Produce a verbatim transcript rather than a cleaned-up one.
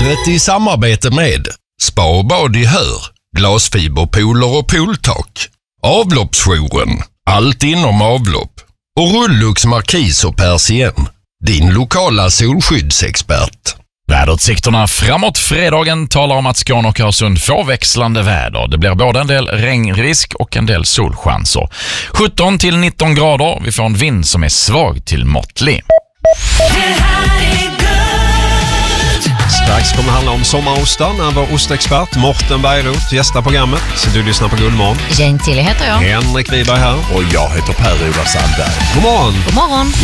Livet i samarbete med Spa och bad i Hör, glasfiberpooler och pooltak. Avloppsjouren, allt inom avlopp. Och Rullux Markis och Persien, din lokala solskyddsexpert. Väderutsikterna framåt fredagen talar om att Skåne och Öresund får växlande väder. Det blir både en del regnrisk och en del solchanser. sjutton till nitton grader. Vi får en vind som är svag till måttlig. Strax kommer det handla om sommarostar när vår ostexpert Morten Bergroth gästar programmet. Så du lyssnar på Guldmorgon. Jane Tilly heter jag. Henrik Wiberg här. Och jag heter Per-Olof Sandberg. God morgon. God morgon.